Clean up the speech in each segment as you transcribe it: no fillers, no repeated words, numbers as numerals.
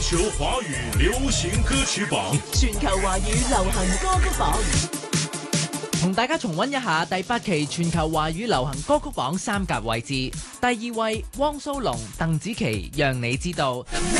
球華語流行歌曲榜， 全球華語流行歌曲榜， 同大家重溫一下第8期全球華語流行歌曲榜3甲位置。第2位汪蘇泷、鄧紫棋，讓你知道。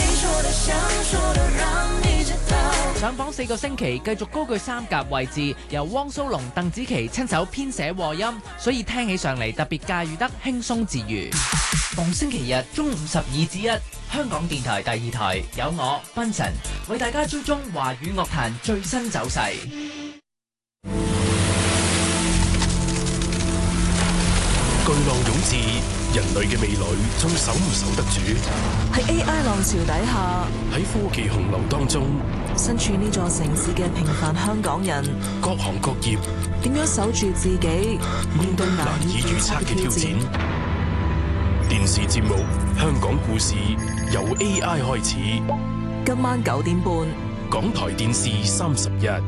上榜4個星期，繼續高踞3甲位置，由汪蘇泷、鄧紫棋親手編寫和音，所以聽起上嚟特別駕馭得輕鬆自如。逢星期日中午12至1，香港電台第2台有我賓臣為大家追蹤華語樂壇最新走勢。 巨浪湧至，人類嘅未來仲守唔守得住？ 喺 AI 浪潮底下， 喺科技洪流當中， 身處呢座城市嘅平凡香港人， 各行各業點樣守住自己，面對難以預測嘅挑戰？ 電視節目《香港故事》由 AI 開始， 今晚9點半， 港台電視31。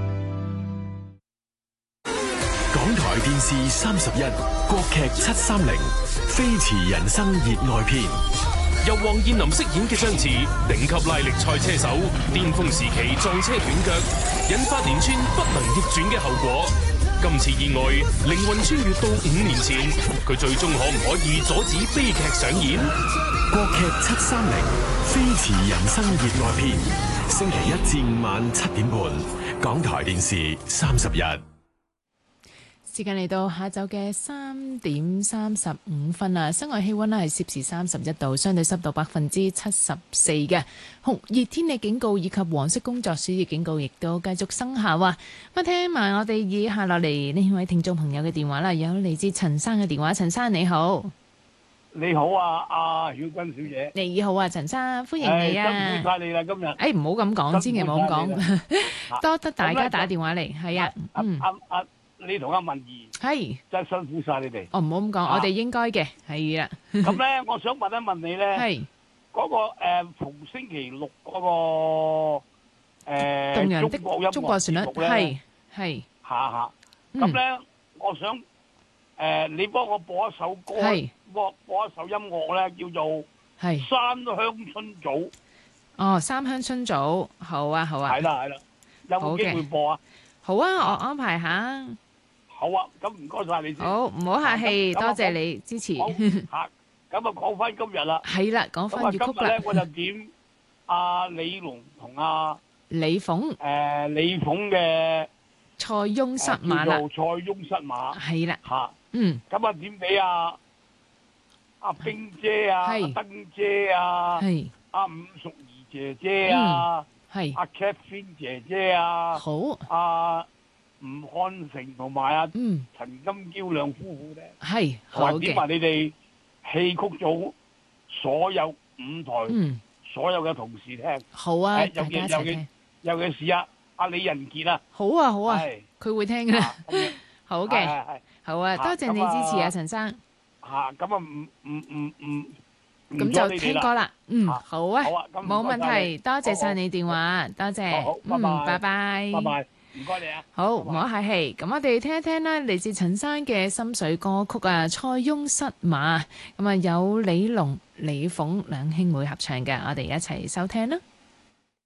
港台電視31國劇730飛馳人生熱愛篇，由黃燕琳飾演嘅張智，頂級拉力賽車手，巔峰時期撞車斷腳，引發連串不能逆轉嘅後果。今次意外，靈魂穿越到5年前，佢最終可唔可以阻止悲劇上演？國劇730飛馳人生熱愛篇，星期1至5晚7點半，港台電視31。 時間嚟到下晝嘅3點35分啦，室外氣溫咧係攝氏31度，相對濕度74%嘅，酷熱天氣警告以及黃色工作暑熱警告亦都繼續生效啊！咁聽埋我哋以下落嚟呢位聽眾朋友嘅電話啦，有嚟自陳生嘅電話，陳生你好。 你好啊，阿曉君小姐。 你好啊，陳生，歡迎你啊！ 辛苦晒你啦，今日。 唔好咁講，千祈唔好咁講，多得大家打電話嚟，係啊， 你同阿文儀係真係辛苦晒你哋。 唔好咁講，我哋應該嘅，係啦。 咁咧，我想問一問你咧， 係嗰個逢星期六嗰個動人的中國旋律係下。咁咧，我想你幫我播一首歌，播一首音樂咧，叫做《山鄉春棗》。 哦，《山鄉春棗》，好啊，好啊。 係啦，有冇機會播啊？ 好啊，我安排下。 好啊，咁唔該晒你先。 好，唔好客氣，多謝你支持。 咁啊，講翻今日啦。 係啦，講翻粵曲啦。 今日咧，我就點阿李龍同阿李鳳。 李鳳嘅塞翁失馬啦。 叫做塞翁失馬。 係啦。 咁啊，點俾阿冰姐啊、阿燈姐啊、阿伍淑儀姐姐啊、阿 Catherine 姐姐啊、阿吳漢成同埋阿陳金嬌兩夫婦咧，同埋點埋你哋戲曲組所有舞台所有嘅同事聽。 好啊，大家一齊聽。 尤其是阿李仁傑啊。 好啊，好啊，佢會聽㗎啦。好嘅，好啊，多謝你支持啊，陳生。 咁啊， 咁就聽歌啦。好啊，冇問題，多謝晒你電話，多謝。拜拜。 拜拜。唔該你啊！ 好，唔好客氣。咁我哋聽一聽啦，嚟自陳生嘅心水歌曲啊，《塞翁失馬》。咁啊，有李龍、李鳳兩兄妹合唱嘅，我哋一齊收聽啦。